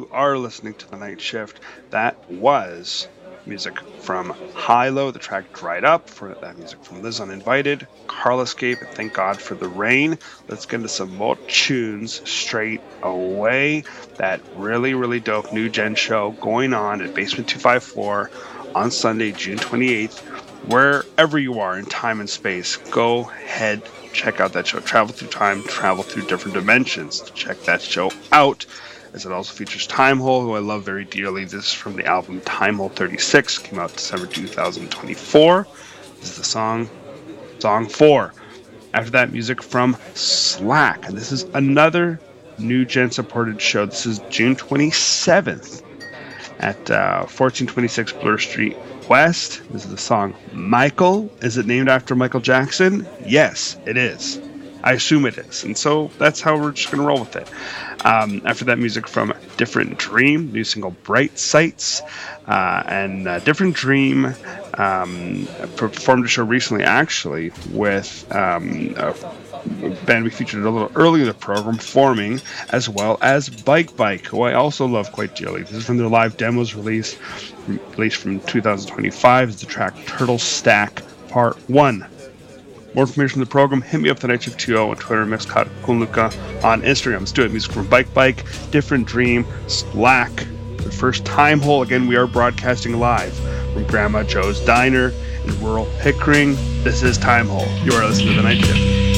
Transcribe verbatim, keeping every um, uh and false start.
are listening to The Night Shift. That was music from Hilo, the track Dried Up, for that music from Liz Uninvited, Carl Escape, and Thank God for the Rain. Let's get into some more tunes straight away. That really, really dope new gen show going on at Basement two fifty-four on Sunday, June twenty-eighth. Wherever you are in time and space, go ahead, check out that show. Travel through time, travel through different dimensions. Check that show out, as it also features Timehole, who I love very dearly. This is from the album Timehole thirty-six, came out December two thousand twenty-four. This is the song, song four. After that, music from Slack, and this is another new gen supported show. This is June twenty-seventh at uh, fourteen twenty-six Bloor Street West. This is the song Michael. Is it named after Michael Jackson? Yes, it is. I assume it is. And so that's how we're just going to roll with it. Um, after that, music from Different Dream, new single Bright Sights. Uh, and uh, Different Dream um, performed a show recently, actually, with um, a band we featured a little earlier in the program, Forming, as well as Bike Bike, who I also love quite dearly. This is from their live demos release, released from two thousand twenty-five. It's the track Turtle Stack Part one. More information on the program, hit me up, the Night Shift two oh on Twitter, Mixcloud, on Instagram. Let's do it. Music from Bike Bike, Different Dream, Slack, the first Timehole. Again, we are broadcasting live from Grandma Joe's Diner in rural Pickering. This is Timehole. You are listening to The Night Shift.